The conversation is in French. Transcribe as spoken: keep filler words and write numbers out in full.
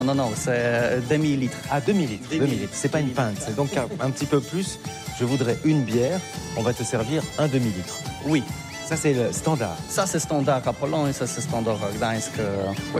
Non, non, c'est demi-litre. Ah, demi-litre. Demi-litre. C'est pas une pinte. C'est donc un, un petit peu plus. Je voudrais une bière. On va te servir un demi-litre. Oui. Ça, c'est le standard. Ça, c'est standard à Pologne et ça, c'est standard à Gdańsk. Oui.